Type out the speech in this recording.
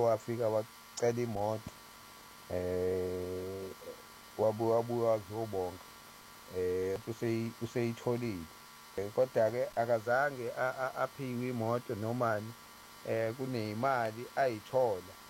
wafika wacela imoto wabuya wazobonga useyitholile. Kodwa-ke akazange aphiwe imoto nomani kuney'mali ayithola